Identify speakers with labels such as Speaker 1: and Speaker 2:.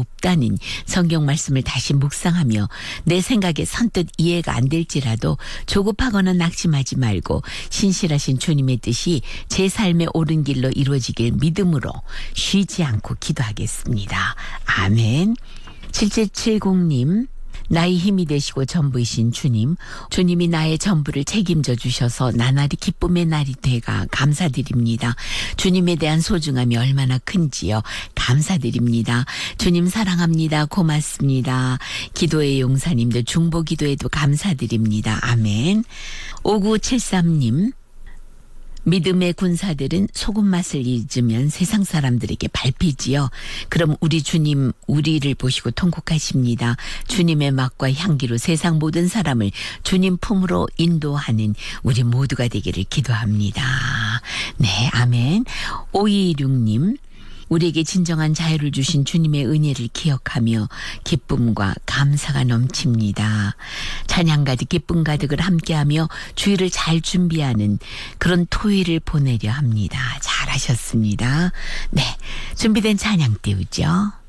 Speaker 1: 없다는 성경 말씀을 다시 묵상하며 내 생각에 선뜻 이해가 안 될지라도 조급하거나 낙심하지 말고 신실하신 주님의 뜻이 제 삶의 옳은 길로 이루어지길 믿음으로 쉬지 않고 기도하겠습니다. 아멘. 7770님, 나의 힘이 되시고 전부이신 주님, 주님이 나의 전부를 책임져 주셔서 나날이 기쁨의 날이 되가 감사드립니다. 주님에 대한 소중함이 얼마나 큰지요. 감사드립니다. 주님 사랑합니다. 고맙습니다. 기도의 용사님들 중보 기도에도 감사드립니다. 아멘. 5973님, 믿음의 군사들은 소금 맛을 잊으면 세상 사람들에게 밟히지요. 그럼 우리 주님 우리를 보시고 통곡하십니다. 주님의 맛과 향기로 세상 모든 사람을 주님 품으로 인도하는 우리 모두가 되기를 기도합니다. 네, 아멘. 5226님, 우리에게 진정한 자유를 주신 주님의 은혜를 기억하며 기쁨과 감사가 넘칩니다. 찬양 가득 기쁨 가득을 함께하며 주일을 잘 준비하는 그런 토요일을 보내려 합니다. 잘하셨습니다. 네, 준비된 찬양 띄우죠.